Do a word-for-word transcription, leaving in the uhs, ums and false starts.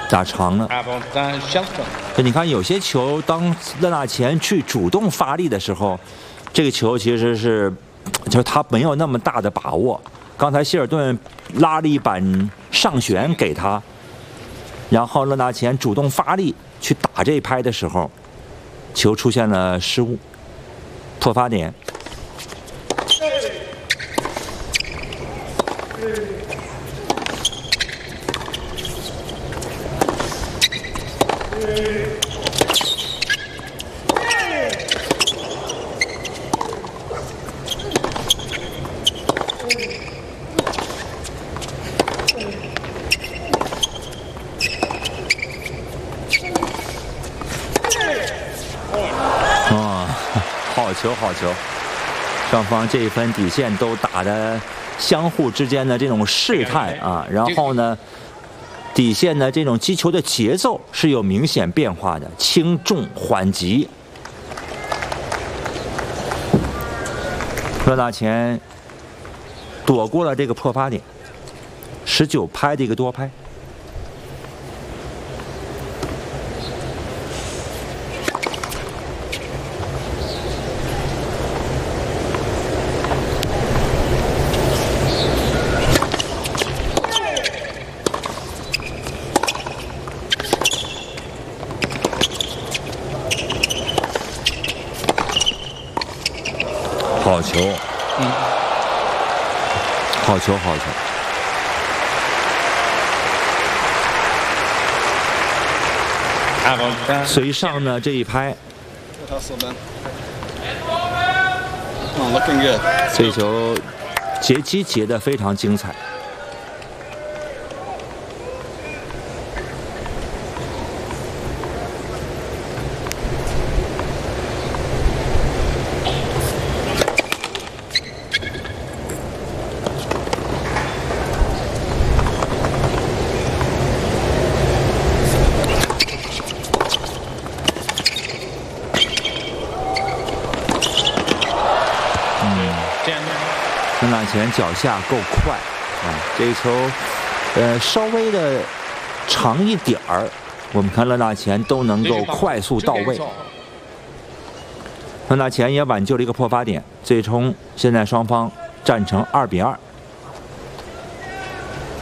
打长了。就你看，有些球当勒纳前去主动发力的时候，这个球其实是，就是他没有那么大的把握。刚才希尔顿拉了一板上旋给他，然后勒纳前主动发力去打这一拍的时候，球出现了失误，破发点。球好球，双方这一分底线都打的相互之间的这种试探啊，然后呢，底线的这种击球的节奏是有明显变化的，轻重缓急。勒纳前躲过了这个破发点，十九拍的一个多拍。好球，嗯，好球，好球。随上呢这一拍，这球截击截得非常精彩。勒纳前脚下够快啊，这一球，呃，稍微的长一点儿，我们看勒纳前都能够快速到位。勒纳前也挽救了一个破发点，最终现在双方战成二比二。